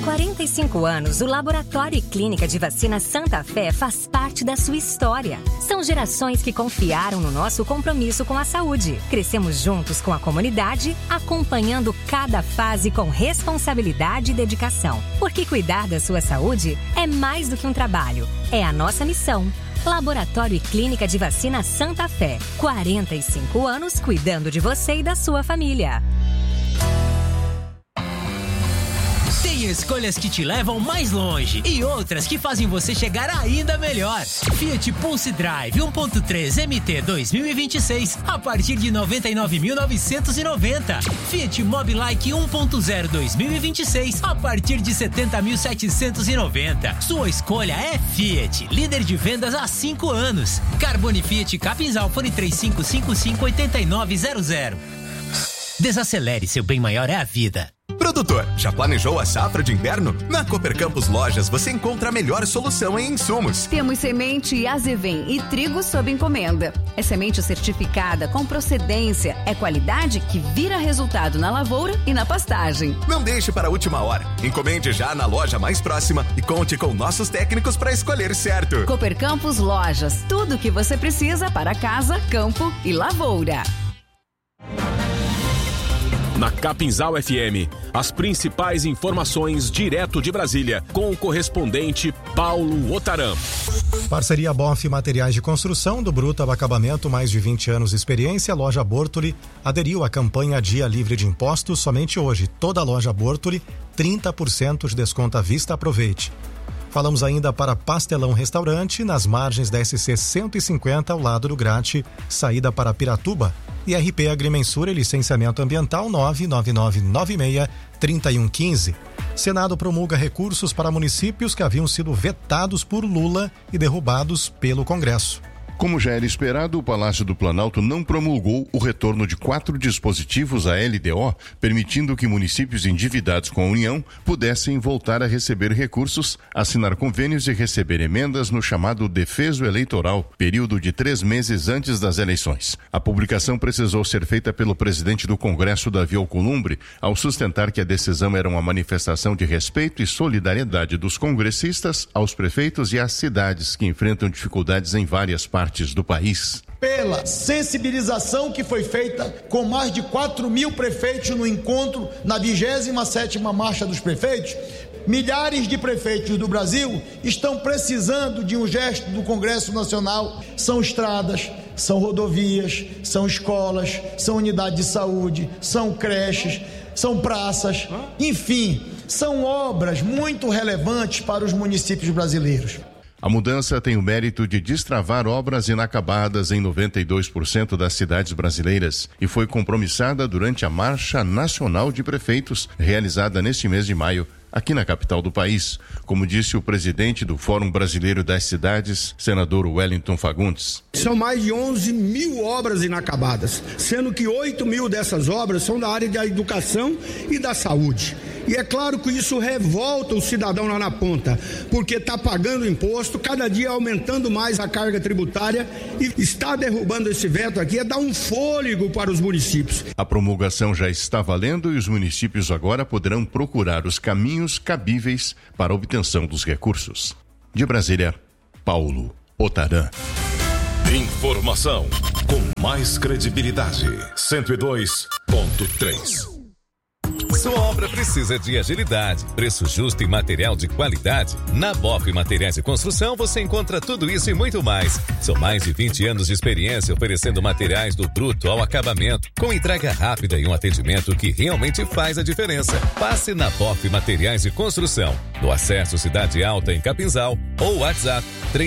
45 anos, o Laboratório e Clínica de Vacina Santa Fé faz parte da sua história. São gerações que confiaram no nosso compromisso com a saúde. Crescemos juntos com a comunidade, acompanhando cada fase com responsabilidade e dedicação. Porque cuidar da sua saúde é mais do que um trabalho, é a nossa missão. Laboratório e Clínica de Vacina Santa Fé. 45 anos cuidando de você e da sua família. Tem escolhas que te levam mais longe e outras que fazem você chegar ainda melhor. Fiat Pulse Drive 1.3 MT 2026 a partir de 99.990. Fiat Mobi Like 1.0 2026 a partir de 70.790. Sua escolha é Fiat, líder de vendas há 5 anos. Carbone Fiat Capinzal, fone 3555-8900. Desacelere, seu bem maior é a vida. Produtor, já planejou a safra de inverno? Na Cooper Campus Lojas você encontra a melhor solução em insumos. Temos semente Azevém e trigo sob encomenda. É semente certificada com procedência. É qualidade que vira resultado na lavoura e na pastagem. Não deixe para a última hora. Encomende já na loja mais próxima e conte com nossos técnicos para escolher certo. Cooper Campus Lojas. Tudo o que você precisa para casa, campo e lavoura. Na Capinzal FM, as principais informações direto de Brasília, com o correspondente Paulo Otaram. Parceria Boff Materiais de Construção, do bruto ao acabamento, mais de 20 anos de experiência. Loja Bortoli aderiu à campanha Dia Livre de Impostos somente hoje. Toda loja Bortoli, 30% de desconto à vista, aproveite. Falamos ainda para Pastelão Restaurante, nas margens da SC 150, ao lado do Grate, saída para Piratuba. E RP Agrimensura e Licenciamento Ambiental 99996-3115. Senado promulga recursos para municípios que haviam sido vetados por Lula e derrubados pelo Congresso. Como já era esperado, o Palácio do Planalto não promulgou o retorno de 4 dispositivos à LDO, permitindo que municípios endividados com a União pudessem voltar a receber recursos, assinar convênios e receber emendas no chamado defeso eleitoral, período de 3 meses antes das eleições. A publicação precisou ser feita pelo presidente do Congresso, Davi Alcolumbre, ao sustentar que a decisão era uma manifestação de respeito e solidariedade dos congressistas aos prefeitos e às cidades que enfrentam dificuldades em várias partes do país. Pela sensibilização que foi feita com mais de 4.000 prefeitos no encontro na 27ª Marcha dos Prefeitos, milhares de prefeitos do Brasil estão precisando de um gesto do Congresso Nacional. São estradas, são rodovias, são escolas, são unidades de saúde, são creches, são praças, enfim, são obras muito relevantes para os municípios brasileiros. A mudança tem o mérito de destravar obras inacabadas em 92% das cidades brasileiras e foi compromissada durante a Marcha Nacional de Prefeitos, realizada neste mês de maio, aqui na capital do país, como disse o presidente do Fórum Brasileiro das Cidades, senador Wellington Fagundes. São mais de 11.000 obras inacabadas, sendo que 8.000 dessas obras são da área da educação e da saúde. E é claro que isso revolta o cidadão lá na ponta, porque está pagando imposto, cada dia aumentando mais a carga tributária, e está derrubando esse veto aqui é dar um fôlego para os municípios. A promulgação já está valendo e os municípios agora poderão procurar os caminhos cabíveis para a obtenção dos recursos. De Brasília, Paulo Otaram. Informação com mais credibilidade. 102.3. Sua obra precisa de agilidade, preço justo e material de qualidade? Na Boff Materiais de Construção você encontra tudo isso e muito mais. São mais de 20 anos de experiência oferecendo materiais do bruto ao acabamento, com entrega rápida e um atendimento que realmente faz a diferença. Passe na Boff Materiais de Construção, no Acesso Cidade Alta, em Capinzal, ou WhatsApp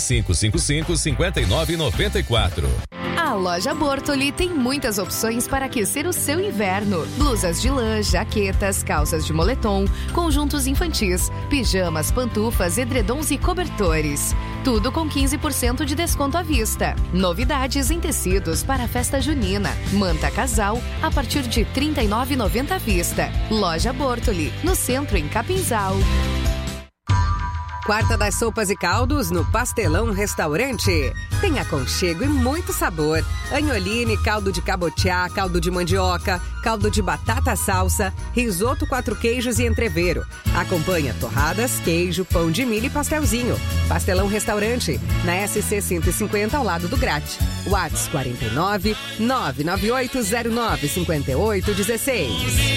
3555-5994. A loja Bortoli tem muitas opções para aquecer o seu inverno. Blusas de lã, jaquetas, calças de moletom, conjuntos infantis, pijamas, pantufas, edredons e cobertores. Tudo com 15% de desconto à vista. Novidades em tecidos para a festa junina. Manta casal a partir de R$ 39,90 à vista. Loja Bortoli, no centro, em Capinzal. Quarta das sopas e caldos no Pastelão Restaurante. Tem aconchego e muito sabor. Agnoline, caldo de cabotiá, caldo de mandioca, caldo de batata salsa, risoto 4 queijos e entrevero. Acompanha torradas, queijo, pão de milho e pastelzinho. Pastelão Restaurante, na SC 150 ao lado do Grate. WhatsApp 49 99809 5816.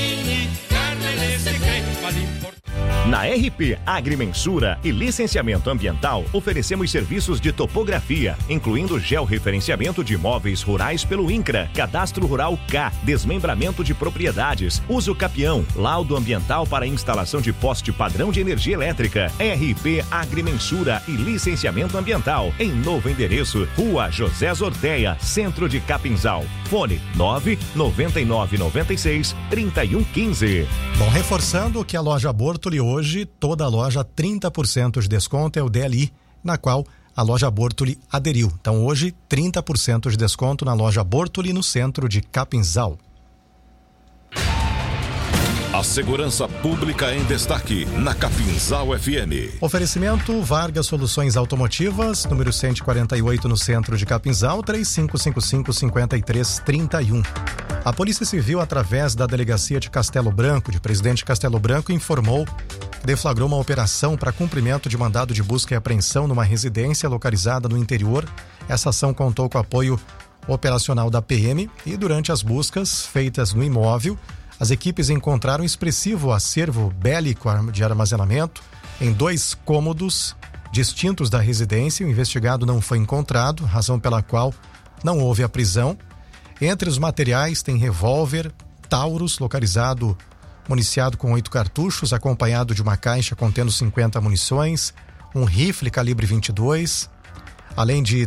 Na RP Agrimensura e Licenciamento Ambiental, oferecemos serviços de topografia, incluindo georreferenciamento de imóveis rurais pelo INCRA, Cadastro Rural K, desmembramento de propriedades, uso capião, laudo ambiental para instalação de poste padrão de energia elétrica. RP Agrimensura e Licenciamento Ambiental, em novo endereço, Rua José Zorteia, Centro de Capinzal. Fone 99996-3115. Bom, reforçando que a loja Bortoli hoje, toda a loja 30% de desconto é o DLI, na qual a loja Bortoli aderiu. Então hoje 30% de desconto na loja Bortoli no centro de Capinzal. A segurança pública em destaque na Capinzal FM. Oferecimento Vargas Soluções Automotivas, número 148 no centro de Capinzal, 3555-5331. A Polícia Civil, através da Delegacia de Castelo Branco, de Presidente Castelo Branco, informou que deflagrou uma operação para cumprimento de mandado de busca e apreensão numa residência localizada no interior. Essa ação contou com o apoio operacional da PM e durante as buscas feitas no imóvel, as equipes encontraram expressivo acervo bélico de armazenamento em 2 cômodos distintos da residência. O investigado não foi encontrado, razão pela qual não houve a prisão. Entre os materiais tem revólver Taurus, municiado com 8 cartuchos, acompanhado de uma caixa contendo 50 munições, um rifle calibre 22, além de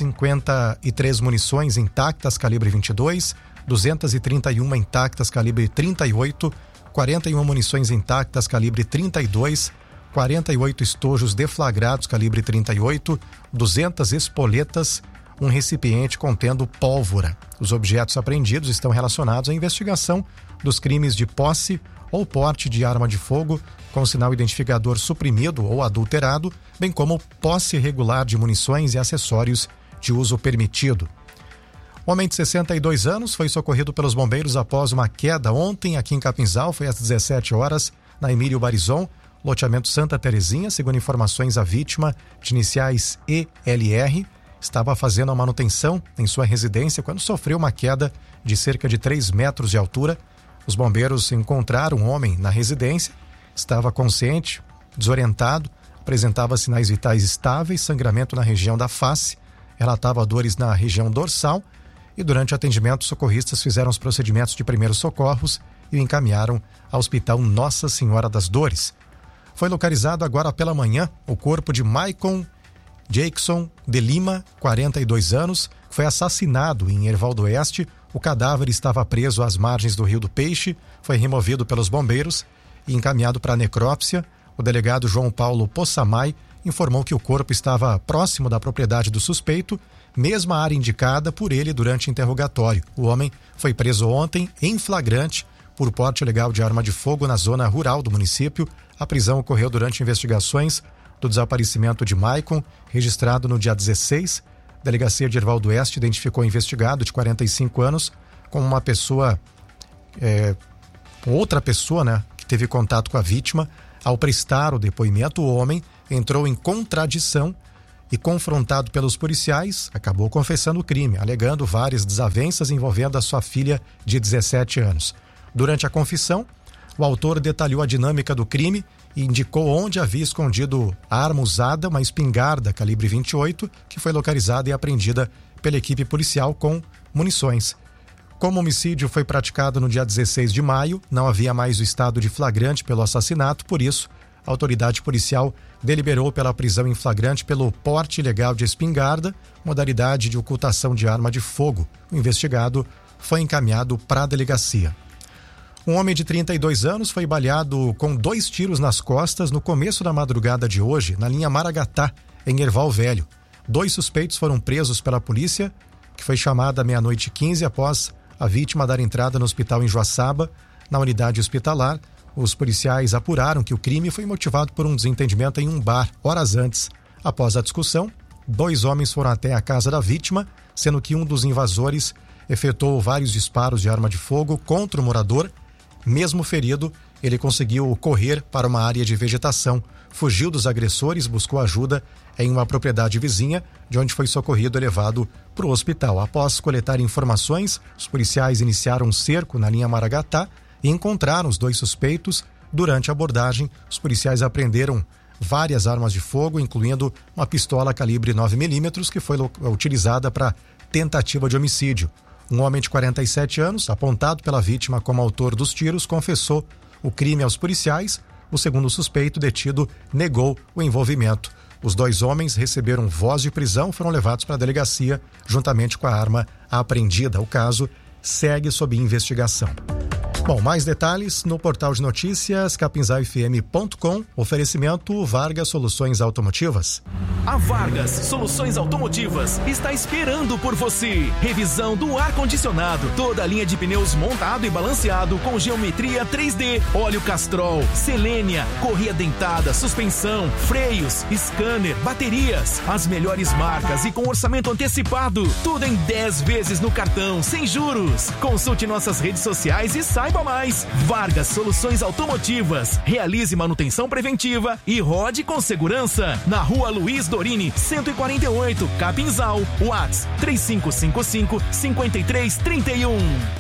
353 munições intactas calibre 22, 231 intactas calibre 38, 41 munições intactas calibre 32, 48 estojos deflagrados calibre 38, 200 espoletas, um recipiente contendo pólvora. Os objetos apreendidos estão relacionados à investigação dos crimes de posse ou porte de arma de fogo com sinal identificador suprimido ou adulterado, bem como posse irregular de munições e acessórios de uso permitido. Um homem de 62 anos foi socorrido pelos bombeiros após uma queda ontem aqui em Capinzal. Foi às 17 horas na Emílio Barizon, loteamento Santa Terezinha. Segundo informações, a vítima, de iniciais ELR, estava fazendo a manutenção em sua residência quando sofreu uma queda de cerca de 3 metros de altura. Os bombeiros encontraram um homem na residência, estava consciente, desorientado, apresentava sinais vitais estáveis, sangramento na região da face, relatava dores na região dorsal e durante o atendimento socorristas fizeram os procedimentos de primeiros socorros e o encaminharam ao Hospital Nossa Senhora das Dores. Foi localizado agora pela manhã o corpo de Maicon Jackson de Lima, 42 anos, que foi assassinado em Herval do Oeste. O cadáver estava preso às margens do Rio do Peixe, foi removido pelos bombeiros e encaminhado para a necrópsia. O delegado João Paulo Possamay informou que o corpo estava próximo da propriedade do suspeito, mesma área indicada por ele durante o interrogatório. O homem foi preso ontem em flagrante por porte ilegal de arma de fogo na zona rural do município. A prisão ocorreu durante investigações do desaparecimento de Maicon, registrado no dia 16. A Delegacia de Herval do Oeste identificou o investigado de 45 anos como uma pessoa, outra pessoa, né, que teve contato com a vítima. Ao prestar o depoimento, o homem entrou em contradição e, confrontado pelos policiais, acabou confessando o crime, alegando várias desavenças envolvendo a sua filha de 17 anos. Durante a confissão, o autor detalhou a dinâmica do crime e indicou onde havia escondido a arma usada, uma espingarda calibre 28, que foi localizada e apreendida pela equipe policial com munições. Como o homicídio foi praticado no dia 16 de maio, não havia mais o estado de flagrante pelo assassinato, por isso, a autoridade policial deliberou pela prisão em flagrante pelo porte ilegal de espingarda, modalidade de ocultação de arma de fogo. O investigado foi encaminhado para a delegacia. Um homem de 32 anos foi baleado com 2 tiros nas costas no começo da madrugada de hoje, na linha Maragatá, em Herval Velho. 2 suspeitos foram presos pela polícia, que foi chamada à 00:15 após a vítima dar entrada no hospital em Joaçaba. Na unidade hospitalar, Os policiais apuraram que o crime foi motivado por um desentendimento em um bar horas antes. Após a discussão, 2 homens foram até a casa da vítima, sendo que um dos invasores efetuou vários disparos de arma de fogo contra o morador. Mesmo ferido, ele conseguiu correr para uma área de vegetação, fugiu dos agressores, buscou ajuda em uma propriedade vizinha, de onde foi socorrido e levado para o hospital. Após coletar informações, os policiais iniciaram um cerco na linha Maragatá e encontraram os 2 suspeitos. Durante a abordagem, os policiais apreenderam várias armas de fogo, incluindo uma pistola calibre 9mm, que foi utilizada para tentativa de homicídio. Um homem de 47 anos, apontado pela vítima como autor dos tiros, confessou o crime aos policiais. O segundo suspeito detido negou o envolvimento. Os 2 homens receberam voz de prisão, foram levados para a delegacia juntamente com a arma apreendida. O caso segue sob investigação. Bom, mais detalhes no portal de notícias capinzalfm.com. Oferecimento Vargas Soluções Automotivas. A Vargas Soluções Automotivas está esperando por você. Revisão do ar-condicionado, toda a linha de pneus montado e balanceado com geometria 3D, óleo Castrol, Selênia, correia dentada, suspensão, freios, scanner, baterias, as melhores marcas e com orçamento antecipado. Tudo em 10 vezes no cartão, sem juros. Consulte nossas redes sociais e saiba mais. Vargas Soluções Automotivas. Realize manutenção preventiva e rode com segurança. Na Rua Luiz Dorini, 148, Capinzal. WhatsApp 3555-5331.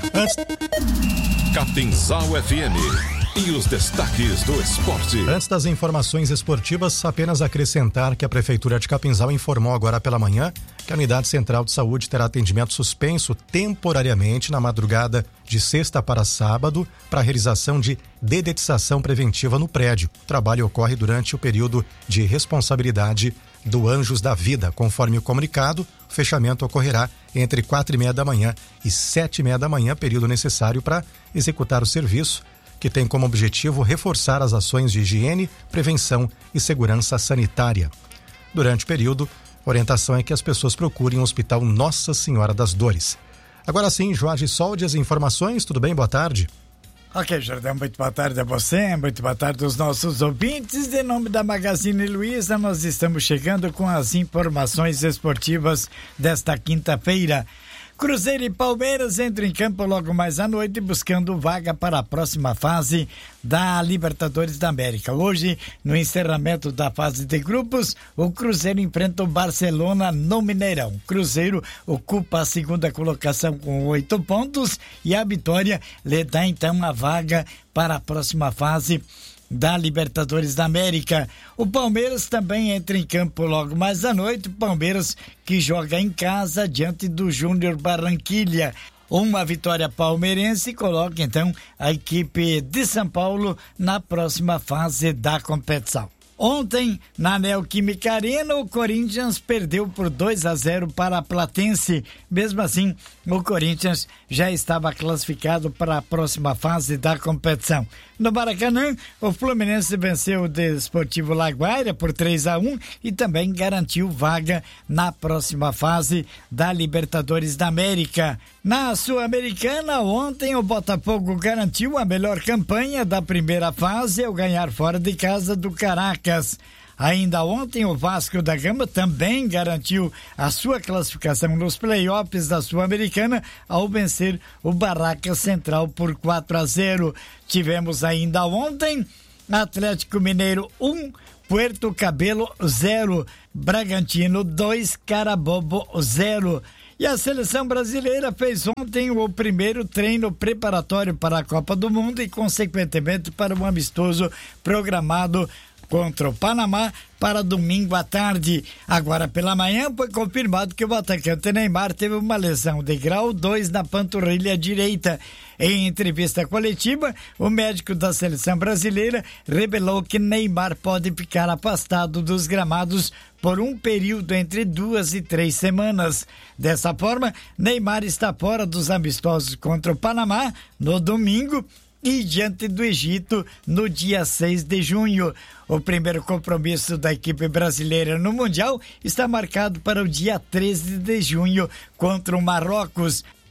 Capinzal FM. E os destaques do esporte. Antes das informações esportivas, apenas acrescentar que a Prefeitura de Capinzal informou agora pela manhã que a Unidade Central de Saúde terá atendimento suspenso temporariamente na madrugada de sexta para sábado para a realização de dedetização preventiva no prédio. O trabalho ocorre durante o período de responsabilidade do Anjos da Vida. Conforme o comunicado, o fechamento ocorrerá entre 4:30 da manhã e 7:30 da manhã, período necessário para executar o serviço, que tem como objetivo reforçar as ações de higiene, prevenção e segurança sanitária. Durante o período, a orientação é que as pessoas procurem o Hospital Nossa Senhora das Dores. Agora sim, Jorge Soldi, as informações, tudo bem? Boa tarde. Ok, Jordão, muito boa tarde a você, muito boa tarde aos nossos ouvintes. Em nome da Magazine Luiza, nós estamos chegando com as informações esportivas desta quinta-feira. Cruzeiro e Palmeiras entram em campo logo mais à noite buscando vaga para a próxima fase da Libertadores da América. Hoje, no encerramento da fase de grupos, o Cruzeiro enfrenta o Barcelona no Mineirão. Cruzeiro ocupa a segunda colocação com 8 pontos e a vitória lhe dá então a vaga para a próxima fase da Libertadores da América. O Palmeiras também entra em campo logo mais à noite. Palmeiras que joga em casa diante do Júnior Barranquilla. Uma vitória palmeirense coloca então a equipe de São Paulo na próxima fase da competição. Ontem, na Neoquímica Arena, o Corinthians perdeu por 2-0 para a Platense. Mesmo assim, o Corinthians já estava classificado para a próxima fase da competição. No Maracanã, o Fluminense venceu o Desportivo Laguaira por 3-1 e também garantiu vaga na próxima fase da Libertadores da América. Na Sul-Americana, ontem o Botafogo garantiu a melhor campanha da primeira fase ao ganhar fora de casa do Caracas. Ainda ontem, o Vasco da Gama também garantiu a sua classificação nos playoffs da Sul-Americana ao vencer o Barracas Central por 4-0. Tivemos ainda ontem Atlético Mineiro 1, Puerto Cabelo 0, Bragantino 2, Carabobo 0. E a seleção brasileira fez ontem o primeiro treino preparatório para a Copa do Mundo e, consequentemente, para um amistoso programado contra o Panamá para domingo à tarde. Agora pela manhã foi confirmado que o atacante Neymar teve uma lesão de grau 2 na panturrilha direita. Em entrevista coletiva, o médico da seleção brasileira revelou que Neymar pode ficar afastado dos gramados por um período entre 2 e 3 semanas. Dessa forma, Neymar está fora dos amistosos contra o Panamá no domingo e diante do Egito no dia 6 de junho. O primeiro compromisso da equipe brasileira no Mundial está marcado para o dia 13 de junho contra o Marrocos.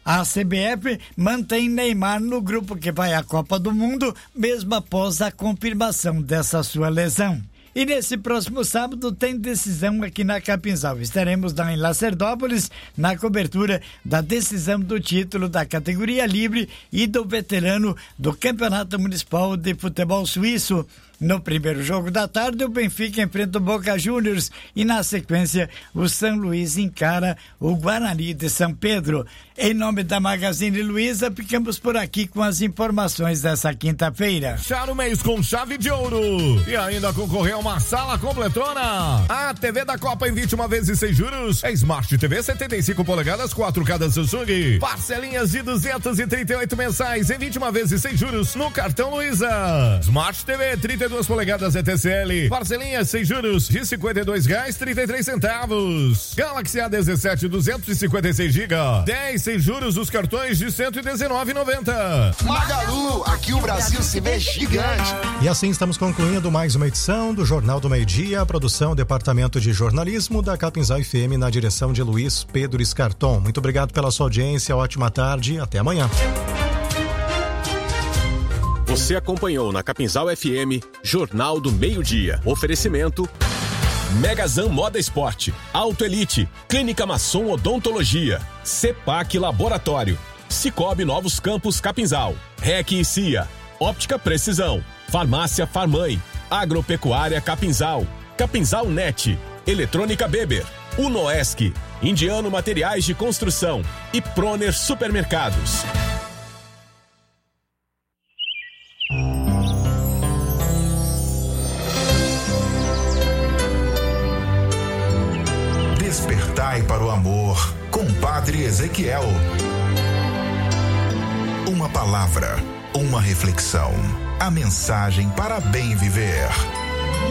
A CBF mantém Neymar no grupo que vai à Copa do Mundo, mesmo após a confirmação dessa sua lesão. E nesse próximo sábado tem decisão aqui na Capinzal. Estaremos lá em Lacerdópolis na cobertura da decisão do título da categoria livre e do veterano do Campeonato Municipal de Futebol Suíço. No primeiro jogo da tarde, o Benfica enfrenta o Boca Juniors e, na sequência, o São Luís encara o Guarani de São Pedro. Em nome da Magazine Luiza, ficamos por aqui com as informações dessa quinta-feira. Fechar o mês com chave de ouro e ainda concorrer a uma sala completona. A TV da Copa em 21 vezes sem juros. É Smart TV 75 polegadas 4K da Samsung. Parcelinhas de 238 mensais em 21 vezes sem juros no cartão Luiza. Smart TV 32 polegadas ETCL. Parcelinhas sem juros de R$52,33. Galaxy A17 256 GB. 10 sem juros os cartões de R$119,90. Magalu, aqui o Brasil se vê gigante. E assim estamos concluindo mais uma edição do Jornal do Meio-Dia. A produção, Departamento de Jornalismo da Capinzal FM, na direção de Luiz Pedro Escarton. Muito obrigado pela sua audiência, ótima tarde, até amanhã. Você acompanhou na Capinzal FM Jornal do Meio-Dia. Oferecimento Megazan Moda Esporte, Auto Elite, Clínica Masson Odontologia, CEPAC Laboratório, Cicobi Novos Campos Capinzal, REC e CIA, Óptica Precisão, Farmácia Farmãe, Agropecuária Capinzal, Capinzal Net, Eletrônica Beber, Unoesc, Indiano Materiais de Construção e Proner Supermercados. Despertai para o amor com Padre Ezequiel. Uma palavra, uma reflexão, a mensagem para bem viver.